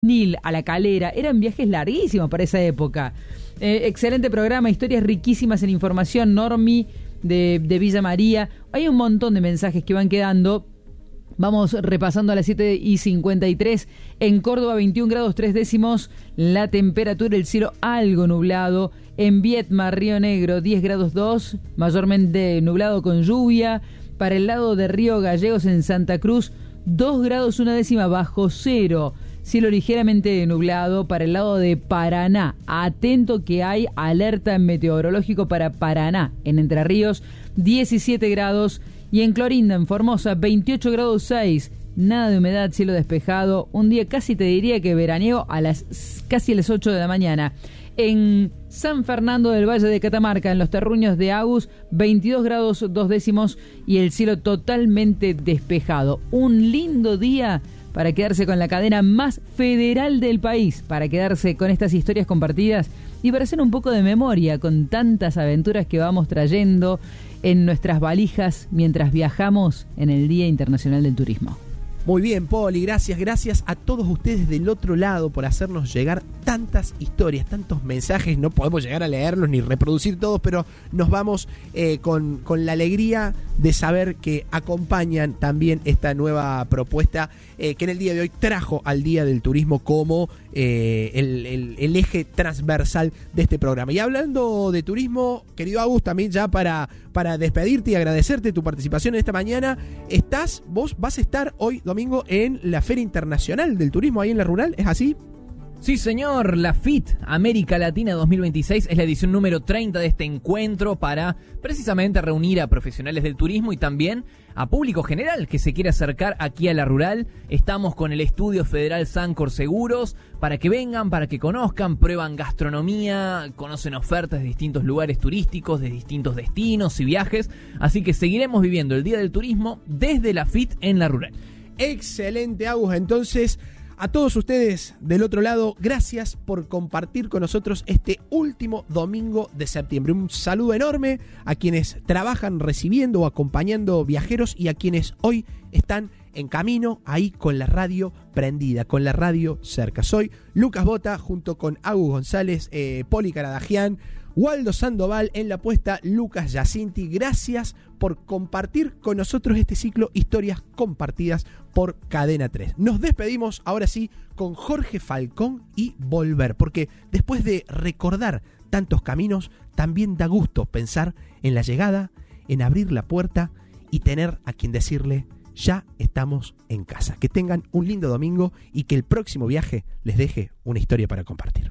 Nil, a La Calera. Eran viajes larguísimos para esa época. Excelente programa, historias riquísimas en información. Normi de Villa María. Hay un montón de mensajes que van quedando. Vamos repasando a las 7:53. En Córdoba, 21 grados 3 décimos. La temperatura, el cielo algo nublado. En Viedma, Río Negro, 10 grados 2. Mayormente nublado con lluvia. Para el lado de Río Gallegos, en Santa Cruz, 2 grados 1 décima bajo cero. Cielo ligeramente nublado. Para el lado de Paraná, atento que hay alerta meteorológico para Paraná. En Entre Ríos, 17 grados. Y en Clorinda, en Formosa, 28 grados 6. Nada de humedad, cielo despejado. Un día casi te diría que veraniego casi a las 8 de la mañana. En San Fernando del Valle de Catamarca, en los terruños de Agus, 22 grados 2 décimos y el cielo totalmente despejado. Un lindo día para quedarse con la cadena más federal del país, para quedarse con estas historias compartidas y para hacer un poco de memoria con tantas aventuras que vamos trayendo en nuestras valijas mientras viajamos en el Día Internacional del Turismo. Muy bien, Poli, gracias a todos ustedes del otro lado por hacernos llegar tantas historias, tantos mensajes. No podemos llegar a leerlos ni reproducir todos, pero nos vamos con la alegría de saber que acompañan también esta nueva propuesta que en el día de hoy trajo al Día del Turismo como el eje transversal de este programa. Y hablando de turismo, querido Agus, también ya para despedirte y agradecerte tu participación en esta mañana, vos vas a estar hoy domingo en la Feria Internacional del Turismo ahí en La Rural, ¿es así? Sí, señor, la FIT América Latina 2026 es la edición número 30 de este encuentro para precisamente reunir a profesionales del turismo y también a público general que se quiere acercar aquí a La Rural. Estamos con el Estudio Federal Sancor Seguros para que vengan, para que conozcan, prueban gastronomía, conocen ofertas de distintos lugares turísticos, de distintos destinos y viajes. Así que seguiremos viviendo el Día del Turismo desde la FIT en La Rural. Excelente, Agus. Entonces, a todos ustedes del otro lado, gracias por compartir con nosotros este último domingo de septiembre. Un saludo enorme a quienes trabajan recibiendo o acompañando viajeros y a quienes hoy están en camino ahí con la radio prendida, con la radio cerca. Soy Lucas Bota junto con Agus González, Poli Caradagian, Waldo Sandoval en la puesta, Lucas Giacinti. Gracias por compartir con nosotros este ciclo Historias Compartidas por Cadena 3. Nos despedimos ahora sí con Jorge Falcón y Volver, porque después de recordar tantos caminos, también da gusto pensar en la llegada, en abrir la puerta y tener a quien decirle: ya estamos en casa. Que tengan un lindo domingo y que el próximo viaje les deje una historia para compartir.